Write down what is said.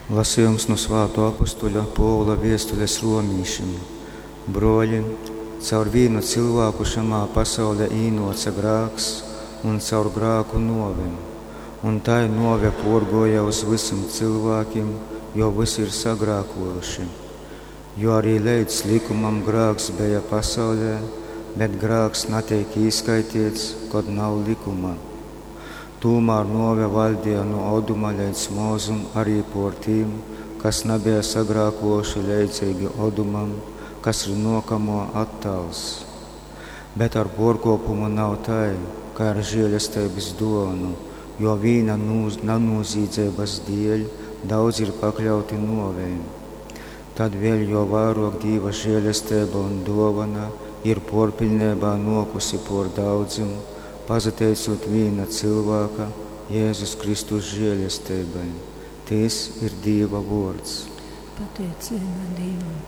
Lasījums no Svētā apustuļa Pāvila vēstules Romiešiem. Broļi, caur vienu cilvēku šajā pasaulē īnoca grēks un caur grēku novem. Un tai nove porgoja uz visiem cilvēkiem, jo visi ir sagrēkojuši. Jo arī līdz likumam grēks bija pasaulē, bet grēks netiek izskaitīts, kad nav likuma. Tomēr nove valdīja no oduma līdz mūzum arī por tiem, kas nebija sagrēkojuši līdzīgi odumam, kas ir nokamo attēls. Bet ar porkopumu nav tai, kā ar žēlastības dāvanu, jo viena nenoziedzības dēļ daudz ir pakļauti novei. Tad vēl jo vairāk Dieva žēlastība un dāvana ir porpilnībā nokusi por daudziem, pazateicot viena cilvēka, Jēzus Kristus žēlastībai. Tas ir Dieva vārds. Pateicība Dievam.